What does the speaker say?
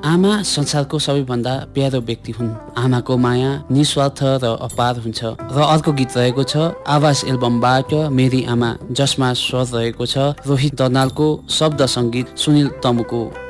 आमा संसारको सबैभन्दा प्यारो व्यक्ति हुन्। आमाको माया निस्वार्थ र अपार हुन्छ। र अर्को गीत रहेको छ आवाज एल्बमबाट मेरी आमा, जसमा स्वर रहेको छ रोहित दर्नालको, शब्द सङ्गीत सुनिल तमुको।